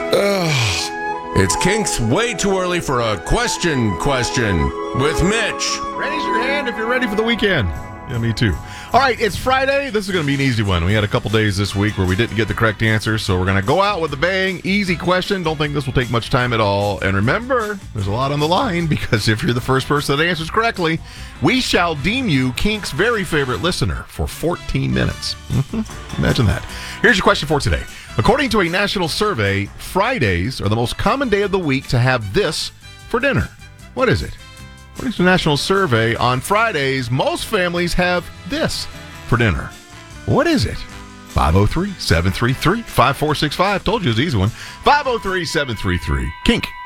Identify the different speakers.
Speaker 1: It's Kink's way too early for a question with Mitch.
Speaker 2: Raise your hand if you're ready for the weekend. Yeah, me too. All right, it's Friday. This is going to be an easy one. We had a couple days this week where we didn't get the correct answer, so we're going to go out with a bang. Easy question. Don't think this will take much time at all. And remember, there's a lot on the line because if you're the first person that answers correctly, we shall deem you Kink's very favorite listener for 14 minutes. Imagine that. Here's your question for today. According to a national survey, Fridays are the most common day of the week to have this for dinner. What is it? According to a national survey, on Fridays, most families have this for dinner. What is it? 503-733-5465. Told you it was an easy one. 503-733-KINK.